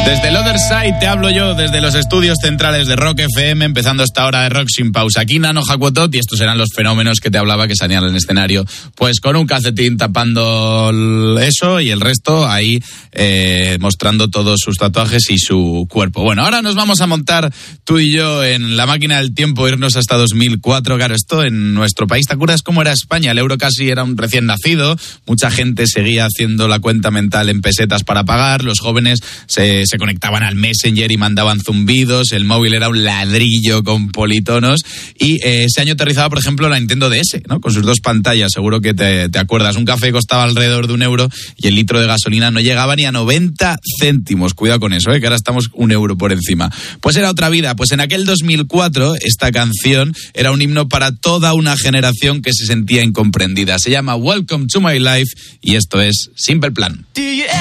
Desde el Other Side te hablo yo, desde los estudios centrales de Rock FM, empezando esta hora de rock sin pausa. Aquí Nano Jacuotot, y estos serán los fenómenos que te hablaba, que salían en el escenario, pues con un calcetín tapando eso y el resto ahí mostrando todos sus tatuajes y su cuerpo. Bueno, ahora nos vamos a montar tú y yo en la máquina del tiempo, irnos hasta 2004. Claro, esto en nuestro país, ¿te acuerdas cómo era España? El euro casi era un recién nacido, mucha gente seguía haciendo la cuenta mental en pesetas para pagar, los jóvenes se conectaban al Messenger y mandaban zumbidos, el móvil era un ladrillo con politonos, y ese año aterrizaba, por ejemplo, la Nintendo DS, ¿no? Con sus dos pantallas, seguro que te acuerdas. Un café costaba alrededor de €1 y el litro de gasolina no llegaba ni a 90 céntimos. Cuidado con eso, que ahora estamos €1 por encima. Pues era otra vida. Pues en aquel 2004 esta canción era un himno para toda una generación que se sentía incomprendida. Se llama Welcome to My Life y esto es Simple Plan.